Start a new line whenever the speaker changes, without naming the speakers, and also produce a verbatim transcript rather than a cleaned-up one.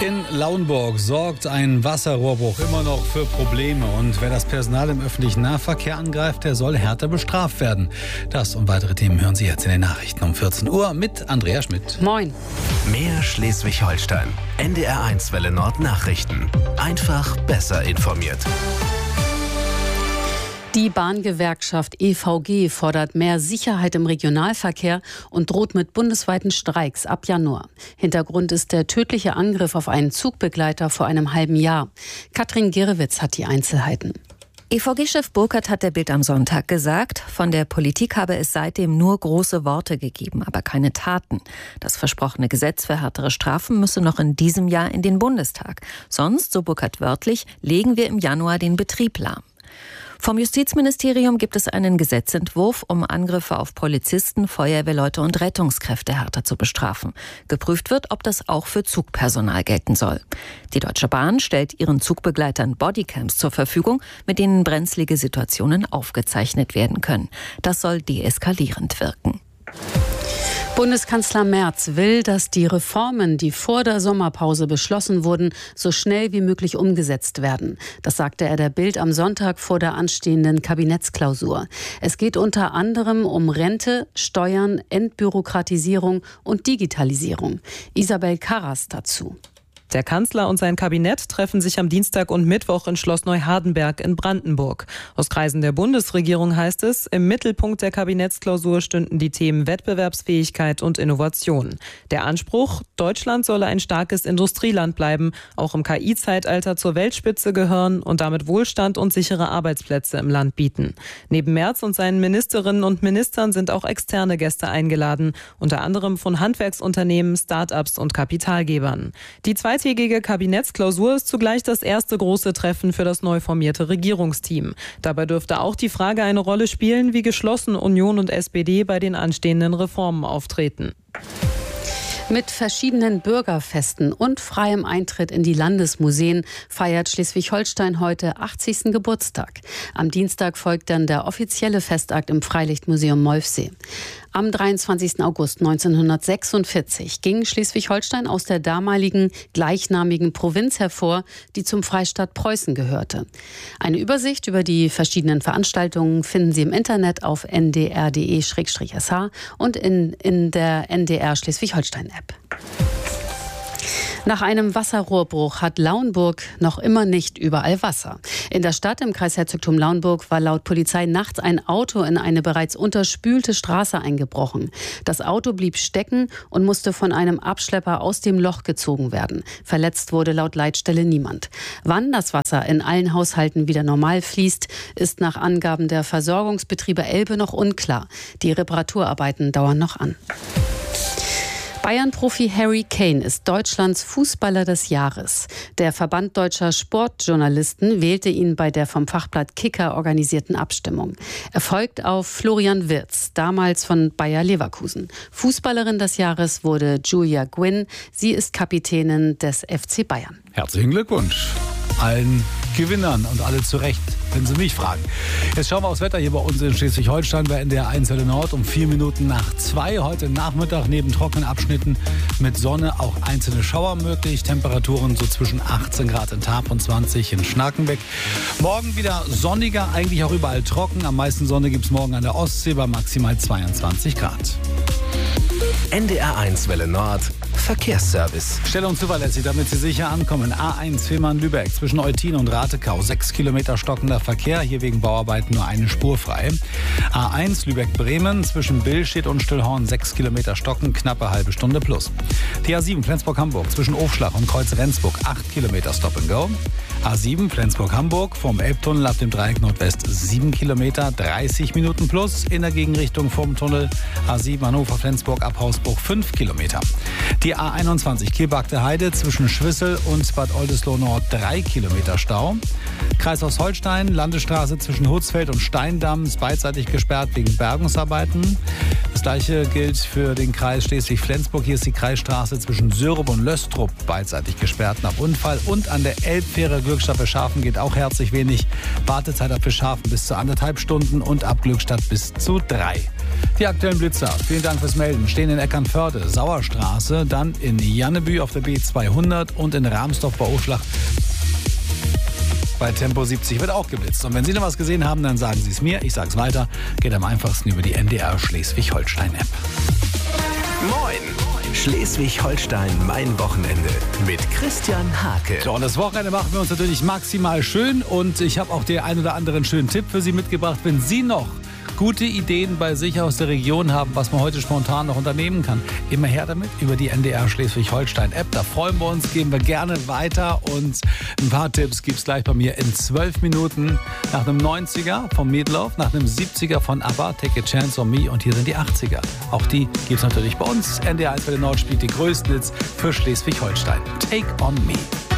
In Lauenburg sorgt ein Wasserrohrbruch immer noch für Probleme. Und wer das Personal im öffentlichen Nahverkehr angreift, der soll härter bestraft werden. Das und weitere Themen hören Sie jetzt in den Nachrichten um vierzehn Uhr mit Andrea Schmidt.
Moin.
Mehr Schleswig-Holstein. N D R eins Welle Nord Nachrichten. Einfach besser informiert.
Die Bahngewerkschaft E V G fordert mehr Sicherheit im Regionalverkehr und droht mit bundesweiten Streiks ab Januar. Hintergrund ist der tödliche Angriff auf einen Zugbegleiter vor einem halben Jahr. Katrin Girewitz hat die Einzelheiten.
E V G-Chef Burkhardt hat der Bild am Sonntag gesagt, von der Politik habe es seitdem nur große Worte gegeben, aber keine Taten. Das versprochene Gesetz für härtere Strafen müsse noch in diesem Jahr in den Bundestag. Sonst, so Burkhardt wörtlich, legen wir im Januar den Betrieb lahm. Vom Justizministerium gibt es einen Gesetzentwurf, um Angriffe auf Polizisten, Feuerwehrleute und Rettungskräfte härter zu bestrafen. Geprüft wird, ob das auch für Zugpersonal gelten soll. Die Deutsche Bahn stellt ihren Zugbegleitern Bodycams zur Verfügung, mit denen brenzlige Situationen aufgezeichnet werden können. Das soll deeskalierend wirken.
Bundeskanzler Merz will, dass die Reformen, die vor der Sommerpause beschlossen wurden, so schnell wie möglich umgesetzt werden. Das sagte er der Bild am Sonntag vor der anstehenden Kabinettsklausur. Es geht unter anderem um Rente, Steuern, Entbürokratisierung und Digitalisierung. Isabel Karras dazu.
Der Kanzler und sein Kabinett treffen sich am Dienstag und Mittwoch in Schloss Neuhardenberg in Brandenburg. Aus Kreisen der Bundesregierung heißt es, im Mittelpunkt der Kabinettsklausur stünden die Themen Wettbewerbsfähigkeit und Innovation. Der Anspruch, Deutschland solle ein starkes Industrieland bleiben, auch im K I-Zeitalter zur Weltspitze gehören und damit Wohlstand und sichere Arbeitsplätze im Land bieten. Neben Merz und seinen Ministerinnen und Ministern sind auch externe Gäste eingeladen, unter anderem von Handwerksunternehmen, Start-ups und Kapitalgebern. Die zweite Die Kabinettsklausur ist zugleich das erste große Treffen für das neu formierte Regierungsteam. Dabei dürfte auch die Frage eine Rolle spielen, wie geschlossen Union und S P D bei den anstehenden Reformen auftreten.
Mit verschiedenen Bürgerfesten und freiem Eintritt in die Landesmuseen feiert Schleswig-Holstein heute achtzigsten Geburtstag. Am Dienstag folgt dann der offizielle Festakt im Freilichtmuseum Molfsee. Am dreiundzwanzigsten August neunzehnhundertsechsundvierzig ging Schleswig-Holstein aus der damaligen gleichnamigen Provinz hervor, die zum Freistaat Preußen gehörte. Eine Übersicht über die verschiedenen Veranstaltungen finden Sie im Internet auf n d r punkt d e slash s h und in, in der N D R Schleswig-Holstein-App. Nach einem Wasserrohrbruch hat Lauenburg noch immer nicht überall Wasser. In der Stadt im Kreisherzogtum Lauenburg war laut Polizei nachts ein Auto in eine bereits unterspülte Straße eingebrochen. Das Auto blieb stecken und musste von einem Abschlepper aus dem Loch gezogen werden. Verletzt wurde laut Leitstelle niemand. Wann das Wasser in allen Haushalten wieder normal fließt, ist nach Angaben der Versorgungsbetriebe Elbe noch unklar. Die Reparaturarbeiten dauern noch an. Bayern-Profi Harry Kane ist Deutschlands Fußballer des Jahres. Der Verband deutscher Sportjournalisten wählte ihn bei der vom Fachblatt Kicker organisierten Abstimmung. Er folgt auf Florian Wirtz, damals von Bayer Leverkusen. Fußballerin des Jahres wurde Julia Gwynn. Sie ist Kapitänin des F C Bayern.
Herzlichen Glückwunsch allen Gewinnern und alle zu Recht, wenn Sie mich fragen. Jetzt schauen wir aufs Wetter hier bei uns in Schleswig-Holstein bei N D R eins Welle Nord um vier Minuten nach zwei. Heute Nachmittag neben trockenen Abschnitten mit Sonne auch einzelne Schauer möglich. Temperaturen so zwischen achtzehn Grad in Tarp und zwanzig in Schnakenbeck. Morgen wieder sonniger, eigentlich auch überall trocken. Am meisten Sonne gibt es morgen an der Ostsee bei maximal zweiundzwanzig Grad.
N D R eins Welle Nord Verkehrsservice.
Schnell und zuverlässig, damit Sie sicher ankommen. A eins Fehmarn-Lübeck zwischen Eutin und Ratekau. Sechs Kilometer stockender Verkehr. Hier wegen Bauarbeiten nur eine Spur frei. A eins Lübeck-Bremen zwischen Billstedt und Stillhorn. Sechs Kilometer stocken, knappe halbe Stunde plus. Die A sieben Flensburg-Hamburg zwischen Ofschlach und Kreuz-Rendsburg. Acht Kilometer Stop and Go. A sieben Flensburg-Hamburg vom Elbtunnel ab dem Dreieck Nordwest. Sieben Kilometer, dreißig Minuten plus. In der Gegenrichtung vom Tunnel. A sieben Hannover-Flensburg ab Hausbruch. Fünf Kilometer. Die A einundzwanzig Kehlbagte Heide zwischen Schwissel und Bad Oldesloe Nord drei Kilometer Stau. Kreis Holstein, Landesstraße zwischen Hutzfeld und Steindamm ist beidseitig gesperrt wegen Bergungsarbeiten. Das gleiche gilt für den Kreis Schleswig-Flensburg. Hier ist die Kreisstraße zwischen Syrup und Löstrup beidseitig gesperrt nach Unfall. Und an der Elbfähre Glückstadt Fischhafen geht auch herzlich wenig. Wartezeit ab Fischhafen bis zu anderthalb Stunden und ab Glückstadt bis zu drei. Die aktuellen Blitzer, vielen Dank fürs Melden, stehen in Eckernförde, Sauerstraße, dann in Jannebü auf der B zweihundert und in Ramsdorf bei Oschlach bei Tempo siebzig wird auch geblitzt. Und wenn Sie noch was gesehen haben, dann sagen Sie es mir. Ich sage es weiter. Geht am einfachsten über die N D R Schleswig-Holstein-App.
Moin! Schleswig-Holstein, mein Wochenende mit Christian Hake.
So, und das Wochenende machen wir uns natürlich maximal schön. Und ich habe auch den ein oder anderen schönen Tipp für Sie mitgebracht. Wenn Sie noch gute Ideen bei sich aus der Region haben, was man heute spontan noch unternehmen kann, immer her damit über die N D R Schleswig-Holstein-App. Da freuen wir uns, geben wir gerne weiter und ein paar Tipps gibt es gleich bei mir in zwölf Minuten nach einem neunziger vom Meatloaf, nach einem siebziger von ABBA, Take a Chance on Me und hier sind die achtziger. Auch die gibt es natürlich bei uns. N D R eins bei der Nord spielt die größten Hits für Schleswig-Holstein. Take on Me.